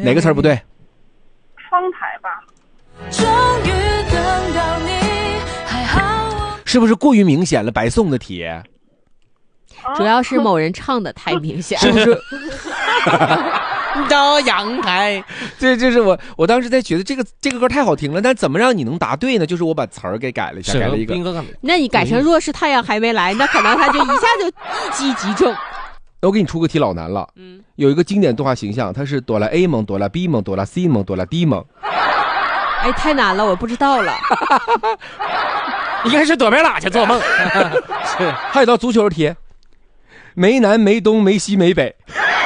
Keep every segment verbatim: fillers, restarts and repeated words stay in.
哪个词儿不对？ 窗台吧。 终于等到你，还好是不是过于明显了？白送的题， 主要是某人唱的太明显了， 是不是？ 到阳台， 这这是我我当时在觉得这个这个歌太好听了，但怎么让你能答对呢？就是我把词儿给改了一下，改了一个。 那你改成若是太阳还没来，那可能他就一下就一击即中。 我给你出个题，老难了。嗯，有一个经典动画形象，它是哆啦 A 梦、哆啦 B 梦、哆啦 C 梦、哆啦 D 梦。 哎，太难了，我不知道了。 应该是躲边拉去做梦。 是，还有道足球题，没南没东没西没北。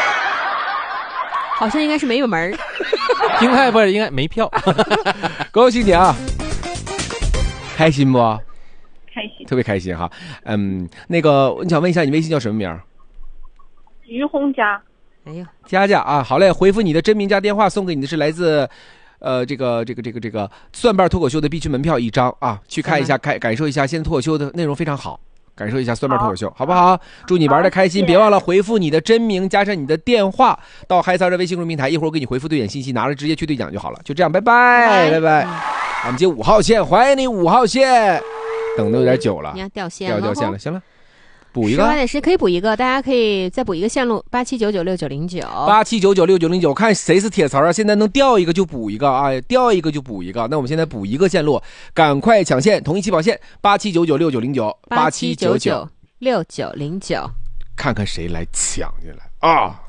好像应该是没有门。 应该不是，应该没票。 高兴点啊！开心不？ 开心， 特别开心哈。嗯，那个，你想问一下，你微信叫什么名？ 于红佳。 哎呀， 佳佳啊，好嘞，回复你的真名加电话，送给你的是来自，呃，这个这个这个这个蒜瓣脱口秀的必去门票一张啊，去看一下，感感受一下，现在脱口秀的内容非常好。感受一下蒜瓣脱口秀， 好, 好不好？祝你玩的开心，别忘了回复你的真名加上你的电话到嗨骚的微信公众平台，一会儿我给你回复兑奖信息，拿了直接去兑奖就好了。就这样，拜拜拜拜。我们接五号线，欢迎你五号线，等的有点久了， 你要掉线了， 掉掉线了，行了，补一个。 十八点十可以补一个，大家可以再补一个线路，八七九九六九零九， 八七九九六九零九，看谁是铁槽啊！现在能掉一个就补一个啊，掉一个就补一个。那我们现在补一个线路，赶快抢线，同一起跑线，八七九九六九零九，八七九九。 六九零九， 看看谁来抢进来啊！